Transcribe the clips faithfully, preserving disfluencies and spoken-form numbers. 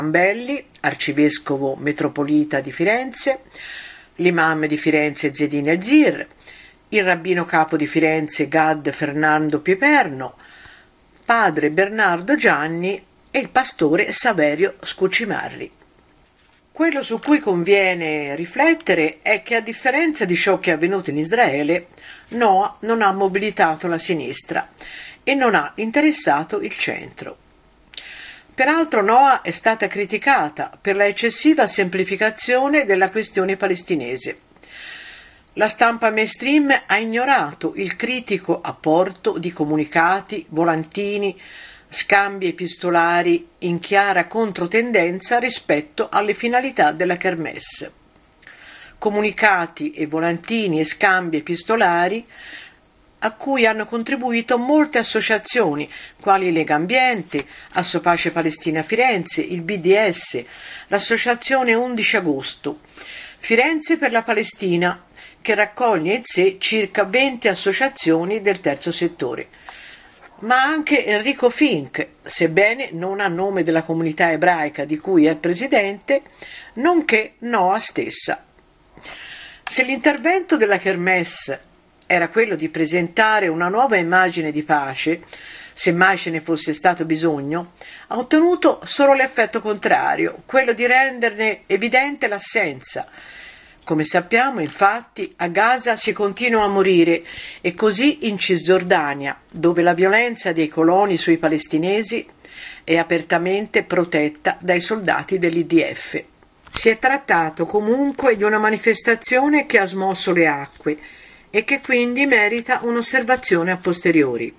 Zambelli, arcivescovo metropolita di Firenze, l'imam di Firenze Zedine El-Zir, il rabbino capo di Firenze Gad Fernando Piperno, padre Bernardo Gianni e il pastore Saverio Scucimarri. Quello su cui conviene riflettere è che, a differenza di ciò che è avvenuto in Israele, Noah non ha mobilitato la sinistra e non ha interessato il centro. Peraltro Noah è stata criticata per la eccessiva semplificazione della questione palestinese. La stampa mainstream ha ignorato il critico apporto di comunicati, volantini, scambi epistolari in chiara controtendenza rispetto alle finalità della Kermesse. Comunicati e volantini e scambi epistolari a cui hanno contribuito molte associazioni, quali Lega Ambiente, Assopace Palestina Firenze, il B D S, l'Associazione undici agosto, Firenze per la Palestina, che raccoglie in sé circa venti associazioni del terzo settore, ma anche Enrico Fink, sebbene non a nome della comunità ebraica di cui è presidente, nonché Noah stessa. Se l'intervento della Kermesse era quello di presentare una nuova immagine di pace, se mai ce ne fosse stato bisogno, ha ottenuto solo l'effetto contrario, quello di renderne evidente l'assenza. Come sappiamo, infatti, a Gaza si continua a morire e così in Cisgiordania, dove la violenza dei coloni sui palestinesi è apertamente protetta dai soldati dell'I D F. Si è trattato comunque di una manifestazione che ha smosso le acque e che quindi merita un'osservazione a posteriori.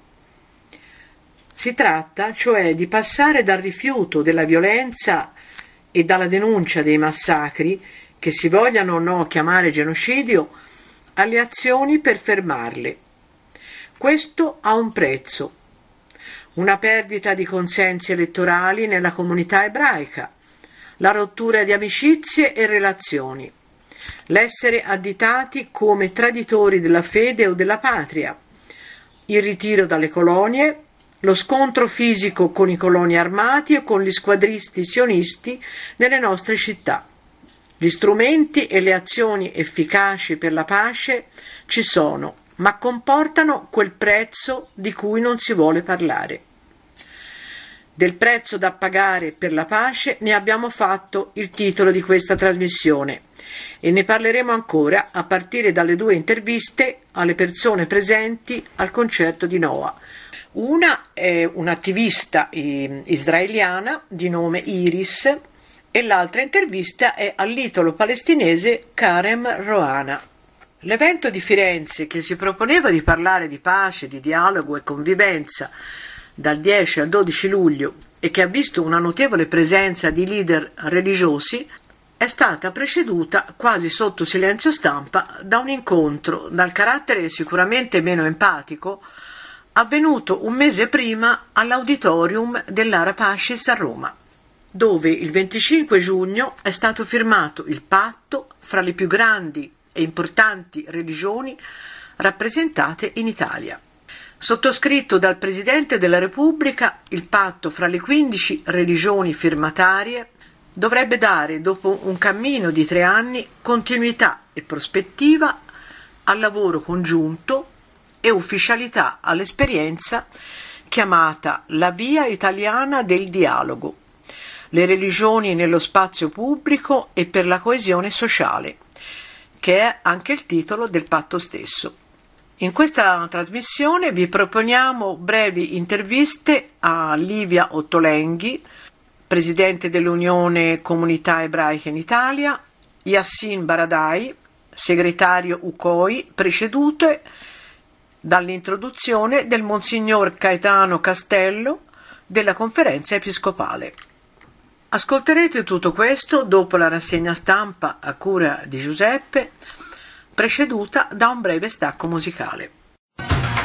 Si tratta, cioè, di passare dal rifiuto della violenza e dalla denuncia dei massacri, che si vogliano o no chiamare genocidio, alle azioni per fermarle. Questo ha un prezzo, una perdita di consensi elettorali nella comunità ebraica, la rottura di amicizie e relazioni, l'essere additati come traditori della fede o della patria, il ritiro dalle colonie, lo scontro fisico con i coloni armati o con gli squadristi sionisti nelle nostre città. Gli strumenti e le azioni efficaci per la pace ci sono, ma comportano quel prezzo di cui non si vuole parlare. Del prezzo da pagare per la pace ne abbiamo fatto il titolo di questa trasmissione e ne parleremo ancora a partire dalle due interviste alle persone presenti al concerto di Noah. Una è un'attivista israeliana di nome Iris e l'altra intervista è all'italo palestinese Karem Roana. L'evento di Firenze, che si proponeva di parlare di pace, di dialogo e convivenza dal dieci al dodici luglio e che ha visto una notevole presenza di leader religiosi, è stata preceduta, quasi sotto silenzio stampa, da un incontro dal carattere sicuramente meno empatico avvenuto un mese prima all'auditorium dell'Ara Pacis a Roma, dove il venticinque giugno è stato firmato il patto fra le più grandi e importanti religioni rappresentate in Italia. Sottoscritto dal Presidente della Repubblica, il patto fra le quindici religioni firmatarie dovrebbe dare, dopo un cammino di tre anni, continuità e prospettiva al lavoro congiunto e ufficialità all'esperienza chiamata la Via Italiana del Dialogo, le religioni nello spazio pubblico e per la coesione sociale, che è anche il titolo del patto stesso. In questa trasmissione vi proponiamo brevi interviste a Livia Ottolenghi, presidente dell'Unione Comunità Ebraiche in Italia, Yassin Baradai, segretario U C O I, precedute dall'introduzione del Monsignor Caetano Castello della Conferenza Episcopale. Ascolterete tutto questo dopo la rassegna stampa a cura di Giuseppe, preceduta da un breve stacco musicale.